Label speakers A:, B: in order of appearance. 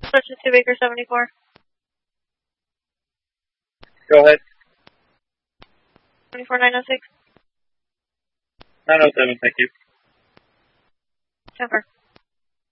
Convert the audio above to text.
A: Section 2 Baker 74.
B: Go ahead.
A: 24906.
B: 907, thank you.
A: 10-4.